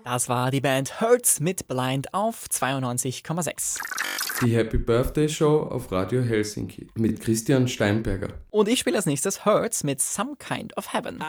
Das war die Band Hurts mit Blind auf 92,6. Die Happy Birthday Show auf Radio Helsinki mit Christian Steinberger. Und ich spiele als nächstes Hurts mit Some Kind of Heaven.